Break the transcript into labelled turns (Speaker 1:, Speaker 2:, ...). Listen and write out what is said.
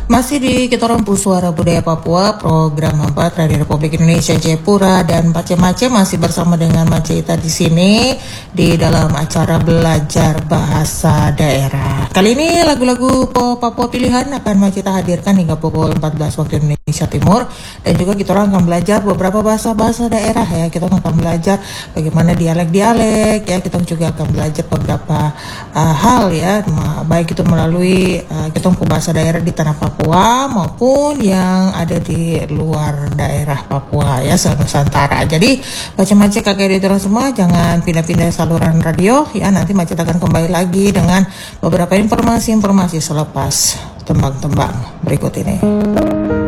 Speaker 1: Masih di kita Rompu Suara Budaya Papua, program 4 Radio Republik Indonesia Jayapura, dan Mace masih bersama dengan Maceita di sini di dalam acara belajar bahasa daerah. Kali ini lagu-lagu Papua pilihan akan Maceita hadirkan hingga pukul 14 waktu Indonesia Timur, dan juga kita akan belajar beberapa bahasa-bahasa daerah ya. Kita akan belajar bagaimana dialek-dialek ya. Kita juga akan belajar beberapa hal ya, baik itu melalui kita bahasa daerah di tanah Papua maupun yang ada di luar daerah Papua ya, Nusantara. Jadi Mace kakek di semua jangan pindah-pindah saluran radio ya. Nanti Mace akan kembali lagi dengan beberapa informasi selepas tembang-tembang berikut ini.